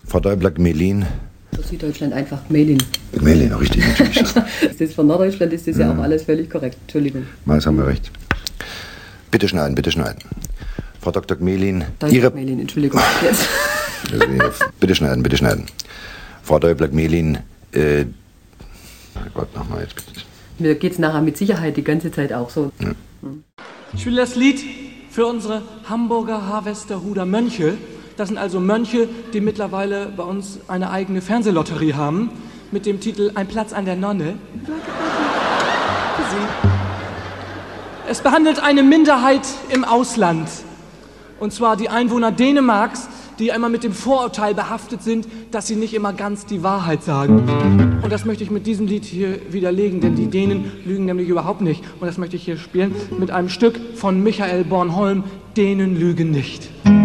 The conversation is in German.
Frau Däubler, Gmelin. Für Süddeutschland einfach Gmelin. Gmelin, richtig, natürlich. Das für Norddeutschland ist das ja auch alles völlig korrekt. Entschuldigung. Das haben wir recht. Bitte schneiden, bitte schneiden. Frau Dr. Gmelin, Gmelin, Entschuldigung. Jetzt. Bitte schneiden, bitte schneiden. Frau Däubler, Gmelin, Gott, nochmal jetzt bitte. Mir geht's nachher mit Sicherheit die ganze Zeit auch so. Ja. Ich will das Lied für unsere Hamburger Harvesterhuder Mönche. Das sind also Mönche, die mittlerweile bei uns eine eigene Fernsehlotterie haben, mit dem Titel Ein Platz an der Nonne. Für Sie. Es behandelt eine Minderheit im Ausland. Und zwar die Einwohner Dänemarks, die einmal mit dem Vorurteil behaftet sind, dass sie nicht immer ganz die Wahrheit sagen. Und das möchte ich mit diesem Lied hier widerlegen, denn die Dänen lügen nämlich überhaupt nicht. Und das möchte ich hier spielen mit einem Stück von Michael Bornholm, Dänen lügen nicht.